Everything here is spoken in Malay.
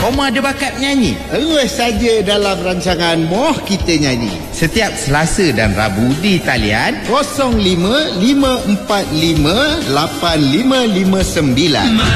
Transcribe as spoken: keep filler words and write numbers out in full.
Koma ada bakat menyanyi? Terus saja dalam rancangan Moh Kita Nyanyi. Setiap Selasa dan Rabu di talian kosong lima lima empat lima lapan lima lima sembilan.